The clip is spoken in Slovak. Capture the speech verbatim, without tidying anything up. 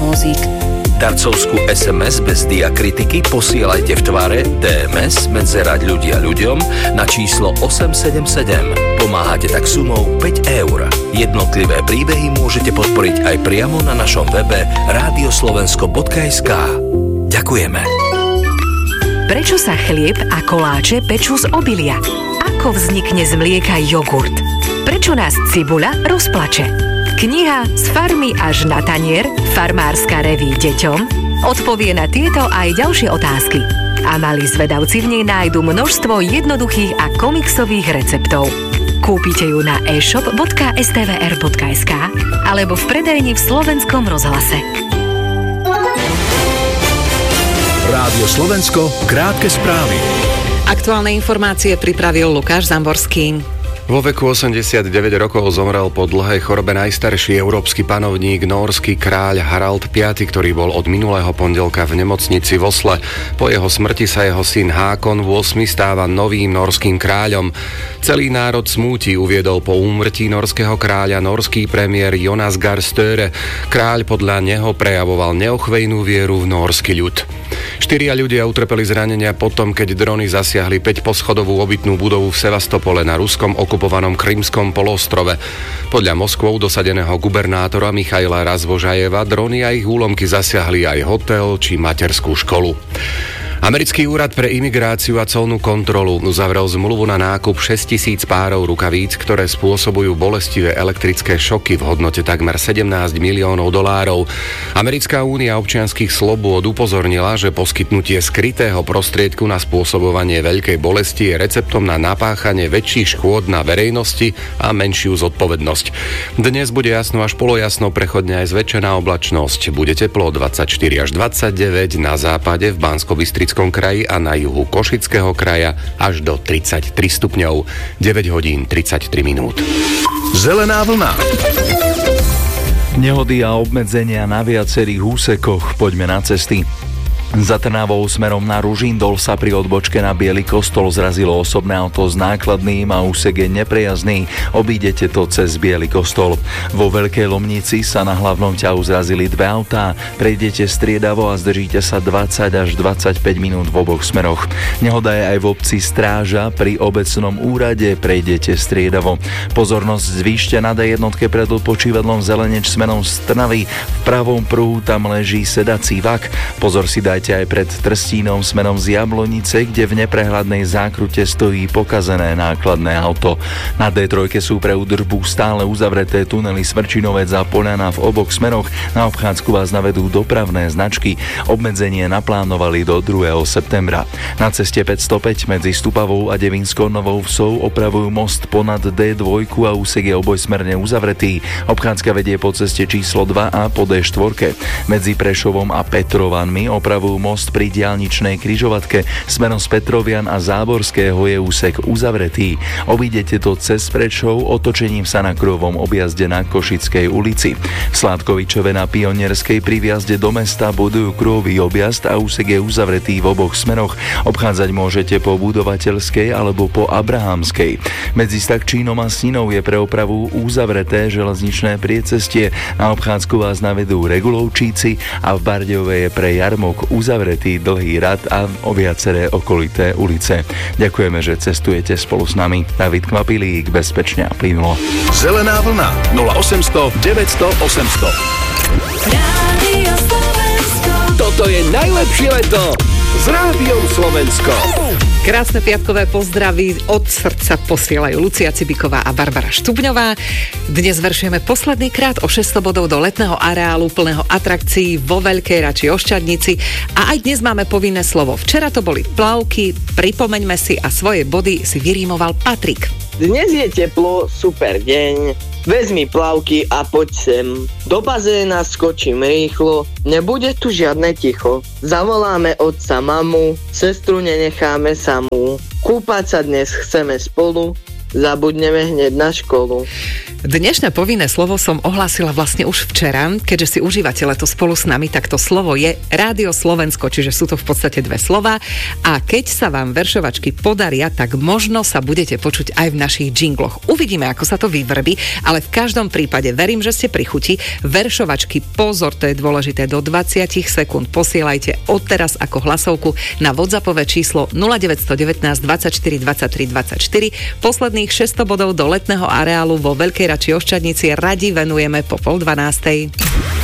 múzik. Darcovskú es em es bez diakritiky posielajte v tvare dé em es medzerať ľudia ľuďom na číslo osem sedem sedem. Pomáhate tak sumou päť eur. Jednotlivé príbehy môžete podporiť aj priamo na našom webe radioslovensko bodka es ká. Ďakujeme. Prečo sa chlieb a koláče pečú z obilia? Ako vznikne z mlieka jogurt? Prečo nás cibuľa rozplače? Kniha Z farmy až na tanier, farmárska reví deťom, odpovie na tieto aj ďalšie otázky. A malí zvedavci v nej nájdu množstvo jednoduchých a komiksových receptov. Kúpite ju na e-shop bodka es té vé er bodka es ká alebo v predajni v Slovenskom rozhlase. Rádio Slovensko, krátke správy. Aktuálne informácie pripravil Lukáš Zamborský. Vo veku osemdesiatdeväť rokov zomrel po dlhej chorobe najstarší európsky panovník, nórsky kráľ Harald piaty, ktorý bol od minulého pondelka v nemocnici v Osle. Po jeho smrti sa jeho syn Hákon ôsmy stáva novým nórskym kráľom. Celý národ smúti, uviedol po úmrtí norského kráľa norský premiér Jonas Gahr Støre. Kráľ podľa neho prejavoval neochvejnú vieru v nórsky ľud. Štyria ľudia utrpeli zranenia potom, keď drony zasiahli päťposchodovú obytnú budovu v Sevastopole na ruskom okupovanom Krymskom poloostrove. Podľa Moskvou dosadeného gubernátora Michaila Razvožajeva drony a ich úlomky zasiahli aj hotel či materskú školu. Americký úrad pre imigráciu a colnú kontrolu uzavrel zmluvu na nákup šesťtisíc párov rukavíc, ktoré spôsobujú bolestivé elektrické šoky v hodnote takmer sedemnásť miliónov dolárov. Americká únia občianskych slobôd upozornila, že poskytnutie skrytého prostriedku na spôsobovanie veľkej bolesti je receptom na napáchanie väčších škôd na verejnosti a menšiu zodpovednosť. Dnes bude jasno až polojasno, prechodne aj zväčšená oblačnosť. Bude teplo dvadsaťštyri až dvadsaťdeväť, na západe v Banskobystrickom kraji a na juhu Košického kraja až do tridsaťtri stupňov. deväť hodín tridsaťtri minút. Zelená vlna. Nehody a obmedzenia na viacerých úsekoch. Poďme na cesty. Za Trnavou smerom na Ružindol sa pri odbočke na Biely kostol zrazilo osobné auto s nákladným a úsek je neprejazný. Obídete to cez Biely kostol. Vo Veľkej Lomnici sa na hlavnom ťahu zrazili dve autá. Prejdete striedavo a zdržíte sa dvadsať až dvadsaťpäť minút v oboch smeroch. Nehoda je aj v obci Stráža. Pri obecnom úrade prejdete striedavo. Pozornosť zvýšte na dé jednotke pred odpočívadlom Zeleneč smerom z Trnavy. V pravom pruhu tam leží sedací vak. Pozor si dajte aj pred Trstínom smerom z Jablonice, kde v neprehľadnej zákrute stojí pokazené nákladné auto. Na dé tri sú pre údržbu stále uzavreté tunely Smrčinovec a Poľana v oboch smeroch. Na obchádzku vás navedú dopravné značky. Obmedzenie naplánovali do druhého septembra. Na ceste päťstopäť medzi Stupavou a Devinskou Novou Vsou opravujú most ponad dé dva a úsek je obojsmerne uzavretý. Obchádzka vedie po ceste číslo dva a po dé štyri. Medzi Prešovom a Petrovanmi opravujú most pri diaľničnej križovatke. Smerom z Petrovian a Záborského je úsek uzavretý. Obídete to cez Prešov otočením sa na kruhovom objazde na Košickej ulici. V Sládkovičove na Pionierskej pri vjazde do mesta budujú kruhový objazd a úsek je uzavretý v oboch smeroch. Obchádzať môžete po Budovateľskej alebo po Abrahamskej. Medzi Stakčínom a Sninou je pre opravu uzavreté železničné priecestie. Na obchádzku vás navedú Regulovčíci a v Bardejove je pre Jarmok uzavretý dlhý rad a o viaceré okolité ulice. Ďakujeme, že cestujete spolu s nami. David Kvapilík, bezpečne a plynulo. Zelená vlna nula osemsto deväťsto osemsto. Toto je najlepšie leto s Rádiom Slovensko. Krásne piatkové pozdravy od srdca posielajú Lucia Cibiková a Barbara Štubňová. Dnes veršujeme posledný krát o šesťsto bodov do letného areálu plného atrakcií vo Veľkej Rači Oščadnici a aj dnes máme povinné slovo. Včera to boli plavky, pripomeňme si a svoje body si vyrímoval Patrik. Dnes je teplo, super deň, vezmi plavky a poď sem. Do bazéna skočím rýchlo, nebude tu žiadne ticho. Zavoláme otca, mamu, sestru nenecháme samú. Kúpať sa dnes chceme spolu, zabudneme hneď na školu. Dnešné povinné slovo som ohlásila vlastne už včera, keďže si užívate leto spolu s nami, tak to slovo je Rádio Slovensko, čiže sú to v podstate dve slova a keď sa vám veršovačky podaria, tak možno sa budete počuť aj v našich džingloch. Uvidíme, ako sa to vyvrbí, ale v každom prípade verím, že ste pri chuti. Veršovačky, pozor, to je dôležité, do dvadsať sekúnd posielajte odteraz ako hlasovku na WhatsAppové číslo nula deväť jedna deväť dvadsaťštyri dvadsaťtri dvadsaťštyri. Posledných šesťsto bodov do letného areálu vo Veľkej Rači Oščadnici radi venujeme po pol dvanástej.